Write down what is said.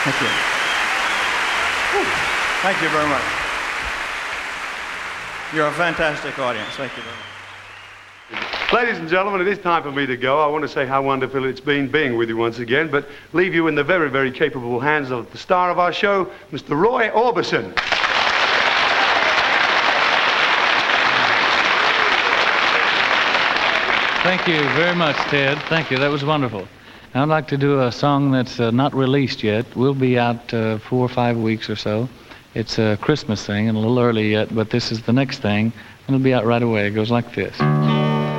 Thank you. Thank you very much. You're a fantastic audience. Thank you very much. Ladies and gentlemen, it is time for me to go. I want to say how wonderful it's been being with you once again, but leave you in the very, very capable hands of the star of our show, Mr. Roy Orbison. Thank you very much, Ted. Thank you. That was wonderful. I'd like to do a song that's not released yet. We'll be out 4 or 5 weeks or so. It's a Christmas thing and a little early yet, but this is the next thing, and it'll be out right away. It goes like this.